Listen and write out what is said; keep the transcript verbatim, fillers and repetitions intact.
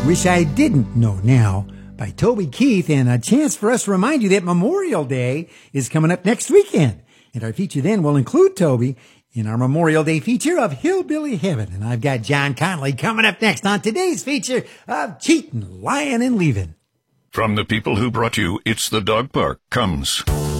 Wish I Didn't Know Now by Toby Keith, and a chance for us to remind you that Memorial Day is coming up next weekend. And our feature then will include Toby in our Memorial Day feature of Hillbilly Heaven. And I've got John Connolly coming up next on today's feature of Cheatin', Lying, and Leaving. From the people who brought you It's the Dog Park comes